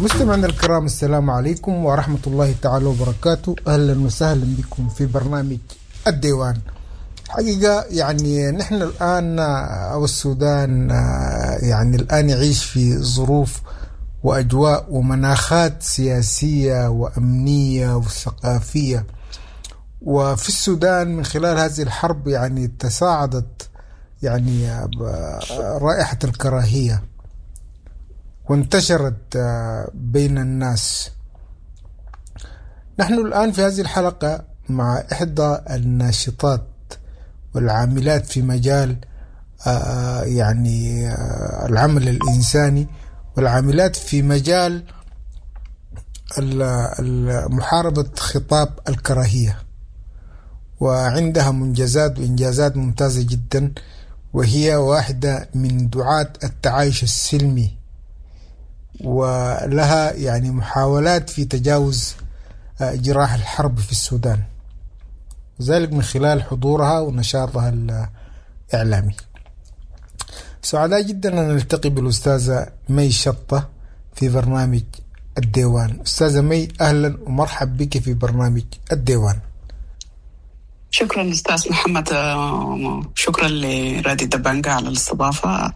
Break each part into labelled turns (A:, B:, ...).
A: مستمعينا الكرام، السلام عليكم ورحمة الله تعالى وبركاته. أهلا وسهلا بكم في برنامج الديوان. حقيقة يعني نحن الآن أو السودان يعني الآن يعيش في ظروف وأجواء ومناخات سياسية وأمنية وثقافية. وفي السودان من خلال هذه الحرب يعني تصاعدت يعني رائحة الكراهية وانتشرت بين الناس. نحن الآن في هذه الحلقة مع إحدى الناشطات والعاملات في مجال يعني العمل الإنساني، والعاملات في مجال محاربة خطاب الكراهية، وعندها منجزات وإنجازات ممتازة جدا، وهي واحدة من دعاة التعايش السلمي، ولها يعني محاولات في تجاوز جراح الحرب في السودان، وذلك من خلال حضورها ونشاطها الإعلامي. سعداء جدا أن نلتقي بالأستاذة مي شطة في برنامج الديوان. أستاذة مي، أهلا ومرحب بك في برنامج الديوان.
B: شكرا أستاذ محمد، شكرا لرادي دبانجا على الاستضافة،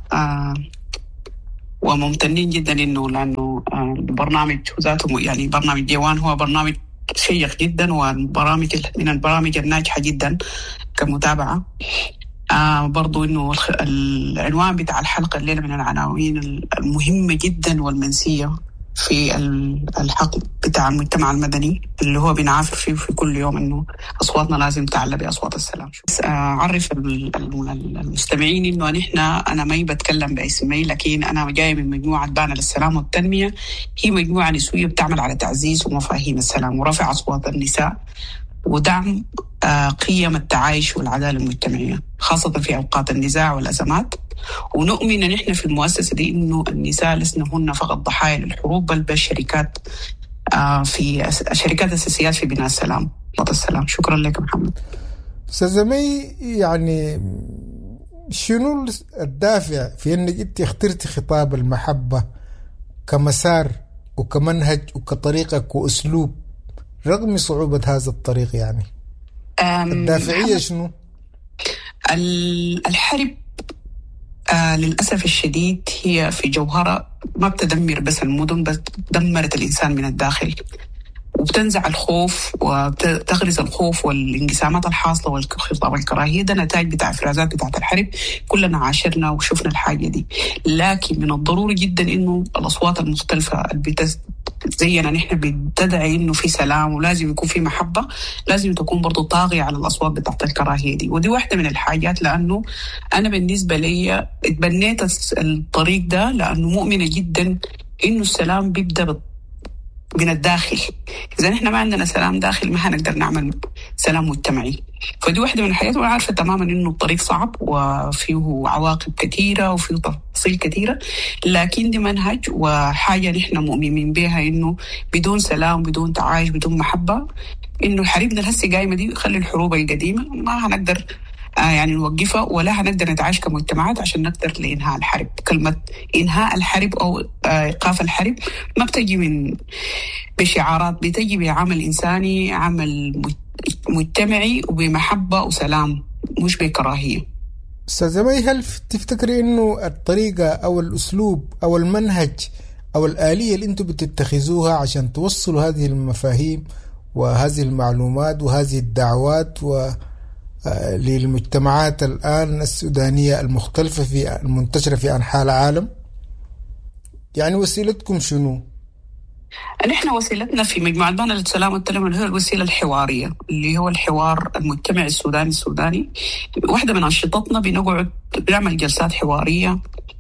B: وممتنين جدا لأنه البرنامج ذاته يعني برنامج ديوان هو برنامج شيق جدا، وبرامج من البرامج الناجحة جدا كمتابعة. برضو إنه العنوان بتاع الحلقة الليلة من العناوين المهمة جدا والمنسية في الحق بتاع المجتمع المدني اللي هو بنعافر فيه في كل يوم، إنه أصواتنا لازم تعلى بأصوات السلام. أعرف المستمعين إنه أنا ما بتكلم باسمي، لكن أنا جاي من مجموعة بانا للسلام والتنمية. هي مجموعة نسوية بتعمل على تعزيز ومفاهيم السلام ورفع أصوات النساء ودعم قيم التعايش والعدالة المجتمعية، خاصة في أوقات النزاع والأزمات. ونؤمن أن إحنا في المؤسسة دي إنه النساء لسنا هن فقط ضحايا للحروب، بل بالشركات في شركات أساسيات في بناء السلام والسلام. شكرا لك محمد.
A: أستاذة مي، يعني شنو الدافع في أنك أنت اخترتي خطاب المحبة كمسار وكمنهج وكطريقة وأسلوب رغم صعوبة هذا الطريق؟ يعني الدافعية شنو؟
B: الحرب للأسف الشديد هي في جوهرة ما بتدمر بس المدن، بس دمرت الإنسان من الداخل، وبتنزع الخوف وتغرز الخوف والانقسامات الحاصلة والخطاب الكراهية. ده نتائج بتاع إفرازات بتاعت الحرب، كلنا عاشرنا وشفنا الحاجة دي. لكن من الضروري جدا إنه الأصوات المختلفة زينا نحن بتدعي إنه في سلام ولازم يكون في محبة، لازم تكون برضو طاغية على الأصوات بتاعت الكراهية دي. ودي واحدة من الحاجات، لأنه أنا بالنسبة لي اتبنيت الطريق ده لأنه مؤمنة جدا إنه السلام بيبدأ من الداخل. إذا نحن ما عندنا سلام داخل ما هنقدر نعمل سلام مجتمعي. فدي واحدة من الحاجات، وأنا عارفة تماما إنه الطريق صعب وفيه عواقب كثيرة وفيه تفاصيل كثيرة، لكن دي منهج وحاجة نحن مؤمنين بها، إنه بدون سلام بدون تعايش بدون محبة، إنه حريبنا الهسي قايمة دي خلي الحروب القديمة ما هنقدر يعني نوقفها، ولا هنقدر نتعايش كمجتمعات عشان نقدر لإنهاء الحرب. كلمة إنهاء الحرب أو إيقاف الحرب ما بتجي من بشعارات، بتجي بعمل إنساني، عمل مجتمعي وبمحبة وسلام، مش بكراهية.
A: أستاذة مي، هل تفتكري إنه الطريقة أو الأسلوب أو المنهج أو الآلية اللي أنتم بتتخذوها عشان توصلوا هذه المفاهيم وهذه المعلومات وهذه الدعوات للمجتمعات الآن السودانية المختلفة في المنتشرة في أنحاء العالم، يعني وسيلتكم شنو؟
B: نحن وسيلتنا في مجموعة بانا للسلام والتنمية هي الوسيلة الحوارية، اللي هو الحوار المجتمعي السوداني. واحدة من أنشطتنا بنقعد بنعمل جلسات حوارية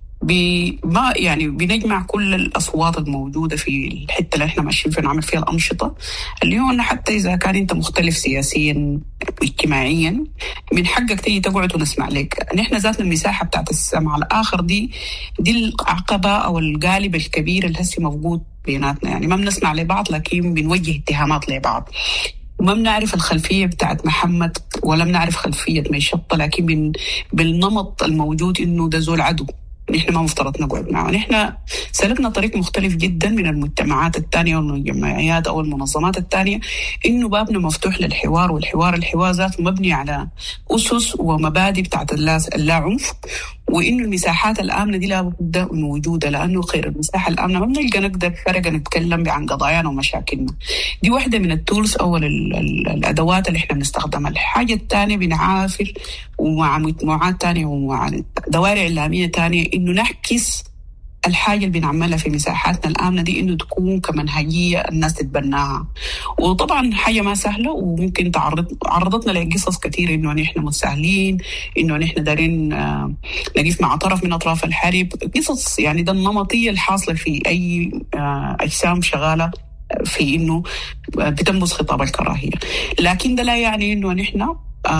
B: ما يعني بنجمع كل الأصوات الموجودة في الحتة اللي احنا ماشيين فيها، نعمل فيها الأنشطة، اللي هو أنه حتى إذا كان أنت مختلف سياسيا اجتماعيا من حقك تيجي تقعد ونسمع لك. نحن ذاتنا المساحة بتاعت السمع الآخر دي العقبة أو القالب الكبير اللي هسي موجود بيناتنا. يعني ما بنسمع لبعض لكن بنوجه اتهامات لبعض، وما بنعرف الخلفية بتاعت محمد ولا بنعرف خلفية مي شطة، لكن بالنمط الموجود إنه ده زول عدو نحن ما مفترض نقعد معه. نحن سلكنا طريق مختلف جدا من المجتمعات الثانية والجمعيات أو المنظمات الثانية، إنه بابنا مفتوح للحوار، الحوار ذاته مبني على أسس ومبادئ بتاعت اللا عنف، وإنه المساحات الآمنة دي لابد من وجودها، لأنه خير المساحة الآمنة ما بنلقى نقدر فرقة نتكلم عن قضايانا ومشاكلنا. دي واحدة من التولز أو الأدوات اللي إحنا بنستخدمها. الحاجة الثانية بنعافر ومع مجموعات تانية ومع دوائر إعلامية تانية إنه نحكس الحاجة اللي بنعملها في مساحاتنا الآمنة دي إنه تكون كمنهجية الناس تتبناها. وطبعا حاجة ما سهلة، وممكن عرضتنا لقصص كتير إنه نحن متساهلين، إنه نحن دارين نقف مع طرف من أطراف الحرب، قصص يعني ده النمطية الحاصلة في أي أجسام شغالة في إنه بتنبذ خطاب الكراهية. لكن ده لا يعني إنه نحن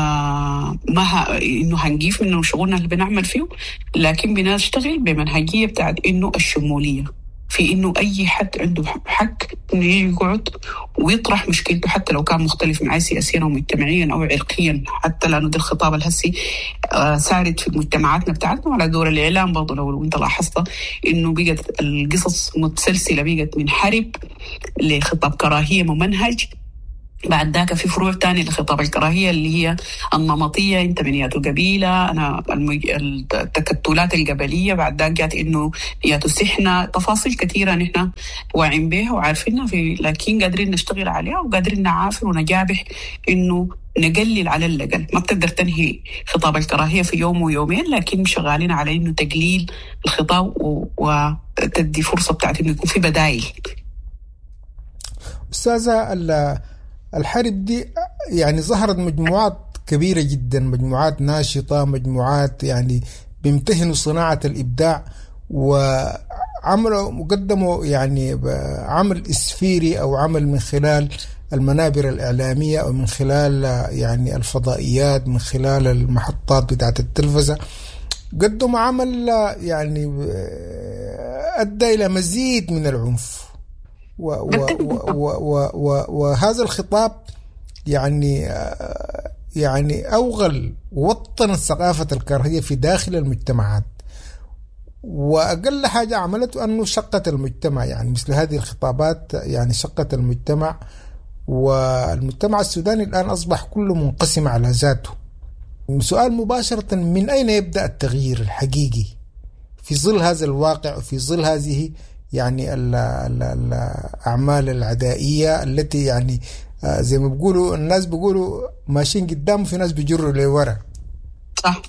B: إنه هنجيف منه شغلنا اللي بنعمل فيه، لكن بنشتغل بمنهجية بتاعت إنه الشمولية، في إنه أي حد عنده حق إنه يقعد ويطرح مشكلته حتى لو كان مختلف معي سياسيا أو مجتمعيا أو عرقيا، حتى لأنه ده الخطاب الهسي سارد في مجتمعاتنا بتاعتنا. وعلى دور الإعلام برضو لو أنت لاحظت إنه بقت القصص متسلسلة، بقت من حرب لخطاب كراهية ممنهج، بعد ذاك في فروع تانية لخطاب الكراهية اللي هي النمطية، انت من ياتو قبيلة، انا التكتلات القبلية، بعد ذاك جات انه ياتو سحنة، تفاصيل كثيرة نحن واعين بها وعارفينها، لكن قادرين نشتغل عليها وقادرين نعافر ونجابح انه نقلل على الأقل. ما بتقدر تنهي خطاب الكراهية في يوم ويومين، لكن شغالين على انه تقليل الخطاب وتدي فرصة بتاعت انه يكون في بدائل.
A: أستاذة، الحرب دي يعني ظهرت مجموعات كبيرة جدا، مجموعات ناشطة، مجموعات يعني بيمتهنوا صناعة الإبداع، وعملوا مقدموا يعني عمل إسفيري أو عمل من خلال المنابر الإعلامية أو من خلال يعني الفضائيات، من خلال المحطات بتاعت التلفزة، قدموا عمل يعني أدى إلى مزيد من العنف. وهذا الخطاب يعني أوغل ووطن ثقافة الكراهية في داخل المجتمعات، وأقل حاجة عملته أنه شقت المجتمع. يعني مثل هذه الخطابات يعني شقت المجتمع، والمجتمع السوداني الآن أصبح كله منقسم على ذاته. سؤال مباشرة، من أين يبدأ التغيير الحقيقي في ظل هذا الواقع وفي ظل هذه يعني الأعمال العدائية التي يعني زي ما بيقولوا الناس بيقولوا ماشيين قدام وفي ناس بيجروا لورا؟
B: صح.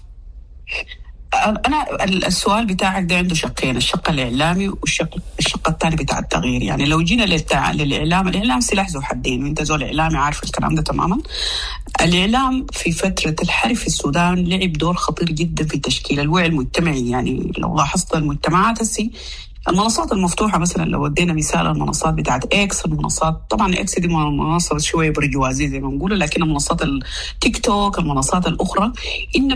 B: أنا السؤال بتاعك ده عنده شقين، الشق الإعلامي والشق الثاني بتاع التغيير. يعني لو جينا الإعلام سلاح ذو حدين، وانت زول إعلامي عارف الكلام ده تماما. الإعلام في فترة الحرب في السودان لعب دور خطير جدا في تشكيل الوعي المجتمعي. يعني لو لاحظت المجتمعات المنصات المفتوحة مثلا، لو ودينا مثال المنصات بتاعت إكس، المنصات طبعا إكس دي منصة شوية برجوازية زي ما نقوله، لكن المنصات التيك توك، المنصات الأخرى، إن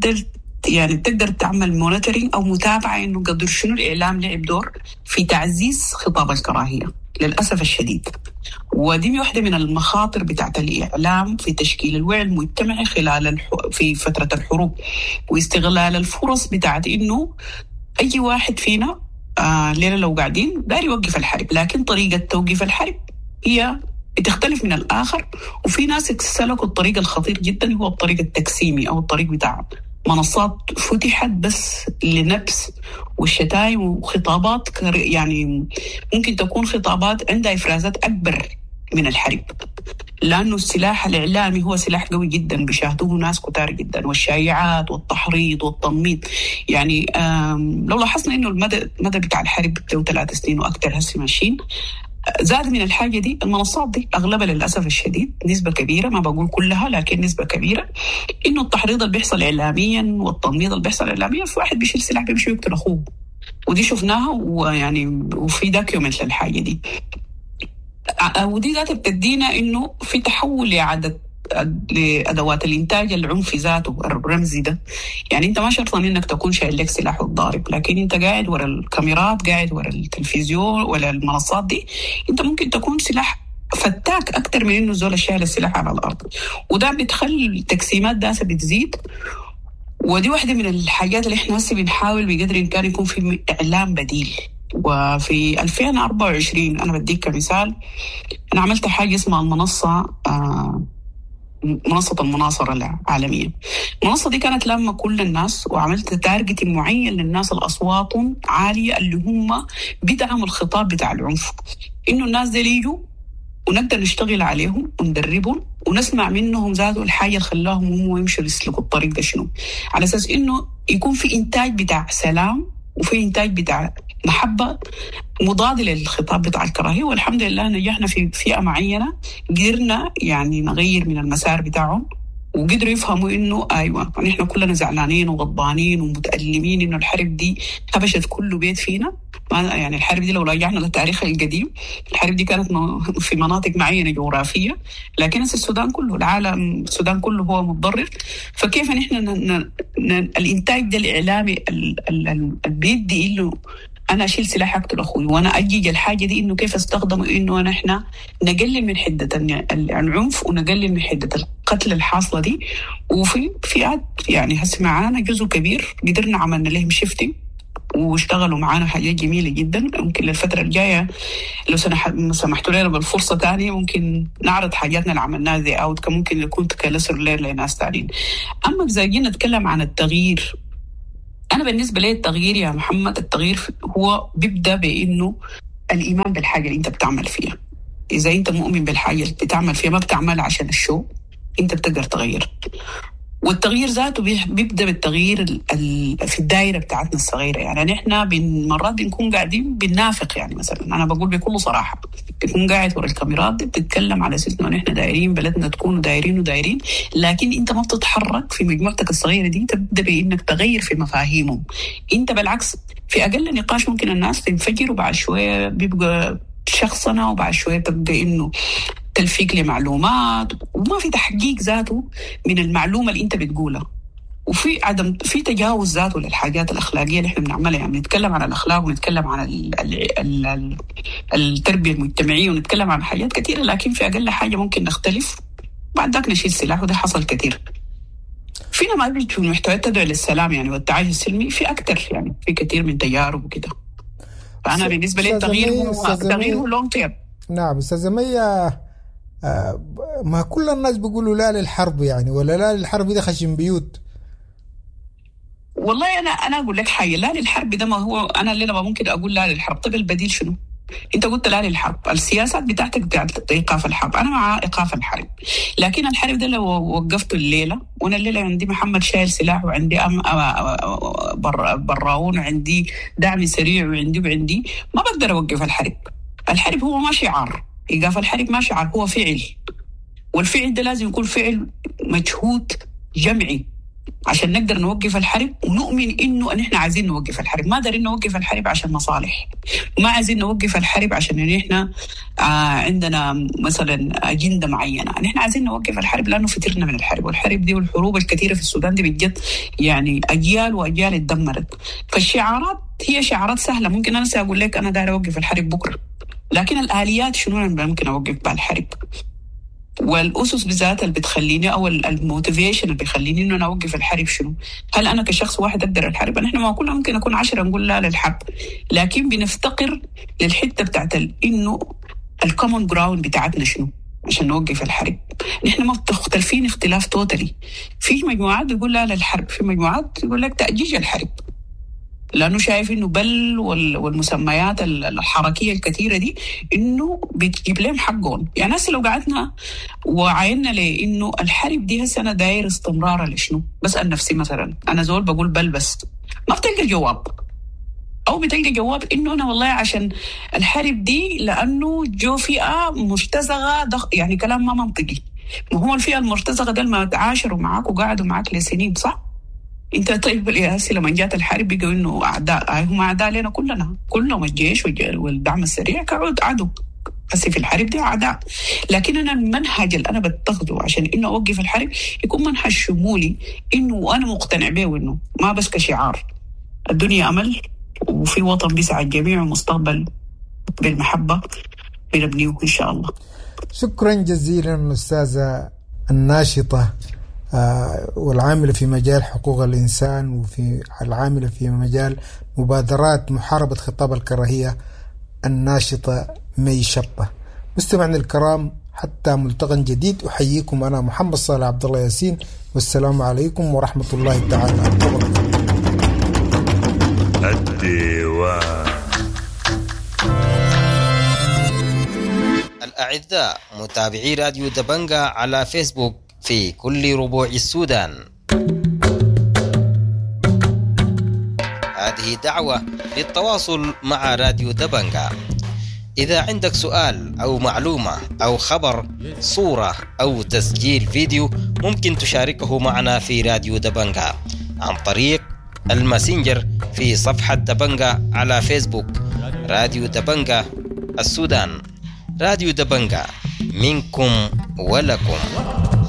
B: بتقدر تعمل مونيتورينج أو متابعة إنه قدر شنو الإعلام لعب دور في تعزيز خطاب الكراهية للأسف الشديد. ودي واحدة من المخاطر بتاعت الإعلام في تشكيل الوعي المجتمعي في فترة الحروب، واستغلال الفرص بتاعت إنه أي واحد فينا ليلة لو قاعدين داري يوقف الحرب، لكن طريقة توقيف الحرب هي بتختلف من الآخر. وفي ناس سلكوا الطريق الخطير جدا، هو الطريق التقسيمي أو الطريق بتاع منصات فتحت بس لنبس والشتايم وخطابات يعني ممكن تكون خطابات عندها إفرازات أكبر من الحرب، لأنه السلاح الإعلامي هو سلاح قوي جدا بيشاهدوه ناس كتار جدا، والشائعات والتحريض والتنميط. يعني لو لاحظنا إنه المدى بتاع الحرب له 3 سنين وأكثر هسي ماشيين، زاد من الحاجة دي المنصات دي أغلبها للأسف الشديد، نسبة كبيرة، ما بقول كلها لكن نسبة كبيرة، إنه التحريض اللي بيحصل إعلاميا والتنميط اللي بيحصل إعلاميا، في واحد بيشيل سلاح بيمشي يقتل أخوه، ودي شفناها ويعني وفي داكيومنت للحاجة دي. ودي ذات بتدينا إنه في تحول لأدوات الإنتاج العنفي ذاته الرمزي ده. يعني أنت ما شرط إنك تكون شايل لك سلاح وتضارب، لكن أنت قاعد ورا الكاميرات، قاعد ورا التلفزيون ولا المنصات دي، أنت ممكن تكون سلاح فتاك أكتر من إنه زول شايل السلاح على الأرض. وده بتخلي التقسيمات داسة بتزيد، ودي واحدة من الحاجات اللي احنا هسه بنحاول بقدر الإمكان يكون في إعلام بديل. وفي 2024 أنا بديك كمثال، أنا عملت حاجة اسمها المنصة، منصة المناصرة العالمية. المنصة دي كانت لما كل الناس، وعملت تارجتنج معين للناس الأصوات عالية اللي هم بدعموا الخطاب بتاع العنف، إنه الناس دي يجوا ونقدر نشتغل عليهم وندربهم ونسمع منهم ذاته الحاجة اللي خلاهم هم يمشوا يسلكوا الطريق ده شنو، على أساس إنه يكون في إنتاج بتاع سلام وفي إنتاج بتاع محبة مضاد للخطاب بتاع الكراهية. والحمد لله نجحنا في فئة معينة، قدرنا يعني نغير من المسار بتاعهم، وقدروا يفهموا إنه أيوة نحن كلنا زعلانين وغضبانين ومتألمين إنه الحرب دي هبشت كل بيت فينا. يعني الحرب دي لو رجعنا للتاريخ القديم، الحرب دي كانت في مناطق معينة جغرافية، لكن السودان كله، العالم السودان كله هو متضرر. فكيف نحن الإنتاج ده الإعلامي بيدي إنه أنا أشيل سلاح أقتل أخوي، وأنا أجيج الحاجة دي إنه كيف استخدمه إنه نحن نقلل من حدة العنف ونقلل من حدة القتل الحاصلة دي. وفي فئات يعني هسه معانا جزء كبير قدرنا عملنا لهم شيفتنج واشتغلوا معانا حاجات جميلة جدا. ممكن للفترة الجاية لو سمحتوا لنا بالفرصة تانية ممكن نعرض حاجاتنا اللي عملناها زي أوت، ممكن يكون كلسر لير لناس تانيين. أما إذا جينا نتكلم عن التغيير، أنا بالنسبة لي التغيير يا محمد، التغيير هو بيبدأ بإنه الإيمان بالحاجة اللي أنت بتعمل فيها. إذا أنت مؤمن بالحاجة اللي بتعمل فيها، ما بتعمل عشان الشو، أنت بتقدر تغير. والتغيير ذاته بيبدأ بالتغيير في الدائرة بتاعتنا الصغيرة. يعني نحن مرات بنكون قاعدين بننافق، يعني مثلا أنا بقول بكل صراحة، بتكون قاعد ورا الكاميرات دي بتتكلم على أساس إنه نحن دايرين بلدنا تكون دايرين، لكن أنت ما بتتحرك في مجموعتك الصغيرة دي. تبدأ بإنك تغير في مفاهيمهم. أنت بالعكس في أقل نقاش ممكن الناس تنفجر، وبعد شوية بيبقى شخصنا، وبعد شوية تبقى إنه تلفيق لمعلومات، وما في تحقيق ذاته من المعلومة اللي انت بتقولها، وفي عدم في تجاوز ذاته للحاجات الأخلاقية اللي احنا بنعملها. يعني نتكلم عن الأخلاق ونتكلم عن التربية المجتمعية ونتكلم عن حاجات كثيرة، لكن في أقل حاجة ممكن نختلف بعد ذاك نشيل سلاح، وده حصل كثير. في نماذج في المحتويات تدعو للسلام يعني والتعايش السلمي، في أكثر يعني في كثير من تجارب وكده. فأنا بالنسبة لي التغيير هو لونج تيرم.
A: نعم أستاذة مية، ما كل الناس بيقولوا لا للحرب يعني، ولا لا للحرب ده خشم بيوت.
B: والله أنا أقول لك حاجة، لا للحرب ده ما هو أنا اللي ما ممكن أقول لا للحرب. طيب البديل شنو؟ أنت قلت لا للحرب، السياسات بتاعتك بتاعت إيقاف الحرب، أنا مع إيقاف الحرب، لكن الحرب ده لو وقفته الليلة، وأنا الليلة عندي محمد شايل سلاح، وعندي براون، وعندي دعم سريع، وعندي ما بقدر أوقف الحرب. الحرب هو ما شعار، إيقاف الحرب ما شعار، هو فعل، والفعل ده لازم يكون فعل مجهود جمعي عشان نقدر نوقف الحرب، ونؤمن إنه نحن عايزين نوقف الحرب. ما دارين نوقف الحرب عشان مصالح، ما عايزين نوقف الحرب عشان نحن عندنا مثلا أجندة معينة. نحن عايزين نوقف الحرب لأنه فترنا من الحرب، والحرب دي والحروب الكثيرة في السودان دي بجد يعني أجيال وأجيال اتدمرت. فالشعارات هي شعارات سهلة، ممكن أنا سأقول لك أنا داير أوقف الحرب بكرة، لكن الآليات شنو أنا ممكن أوقف بها الحرب، والأسس بذاتها اللي بتخليني، أو الموتيفيشن اللي بيخليني إنه أنا أوقف الحرب شنو. هل أنا كشخص واحد أقدر الحرب؟ نحن ما كنا ممكن أكون 10 نقول لا للحرب، لكن بنفتقر للحتة بتاعت إنه الكومن جراوند بتاعتنا شنو عشان نوقف الحرب. نحن مختلفين اختلاف توتالي. في مجموعات بيقول لا للحرب، في مجموعات يقول لك تأجيج الحرب، لأنه شايف إنه بل والمسميات الحركية الكثيرة دي إنه بتجيب لهم حقهم. يعني هسه لو قعدنا وعينا لإنه الحرب دي هسه أنا داير استمرار لشنو، بسأل نفسي مثلا أنا زول بقول بل بس ما بتلقى جواب، أو بتلقى جواب إنه أنا والله عشان الحرب دي لأنه جو فئة مرتزقة يعني كلام ما منطقي. ما هو الفئة المرتزقة ده ما تعاشروا معاك وقعدوا معاك لسنين صح؟ انت طيب الياسي لما جات الحرب بيقولوا انه اعداء، هم اعداء لنا كلهم الجيش والدعم السريع كعود عدو. هسه في الحرب دي اعداء، لكن انا المنهج اللي انا بتخذه عشان انه اوقف الحرب يكون منهج شمولي، انه انا مقتنع به، وانه ما بس كشعار. الدنيا امل، وفي وطن بيسعى الجميع، ومستقبل بالمحبه بنبنيه ان شاء الله.
A: شكرا جزيلا استاذه الناشطه والعاملة في مجال حقوق الإنسان، وفي العاملة في مجال مبادرات محاربة خطاب الكراهية، الناشطة مي شطة. مستمعنا الكرام، حتى ملتقى جديد أحييكم أنا محمد صالح عبد الله ياسين، والسلام عليكم ورحمة الله تعالى وبركاته.
C: الديوان.
D: الأعزاء متابعي راديو دبنجة على فيسبوك في كل ربوع السودان، هذه دعوة للتواصل مع راديو دبنجة. إذا عندك سؤال أو معلومة أو خبر، صورة أو تسجيل فيديو، ممكن تشاركه معنا في راديو دبنجة عن طريق الماسنجر في صفحة دبنجة على فيسبوك. راديو دبنجة السودان، راديو دبنجة، منكم ولكم.